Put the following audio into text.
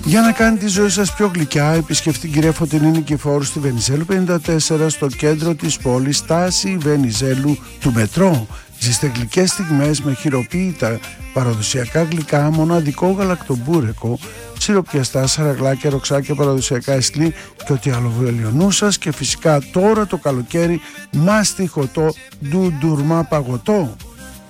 Για να κάνει τη ζωή σας πιο γλυκιά, επισκεφτεί την κυρία Φωτεινή Νικηφόρου στη Βενιζέλου 54, στο κέντρο της πόλης, στάση Βενιζέλου του μετρό. Ζήστε γλυκές στιγμές με χειροποίητα παραδοσιακά γλυκά, μοναδικό γαλακτομπούρεκο, σιροπιαστά, σαραγλάκια, ροξάκια, παραδοσιακά εσλή και ό,τι άλλο βγαίνει ο νου σας. Και φυσικά τώρα το καλοκαίρι μαστιχωτό ντουντουρμά παγωτό.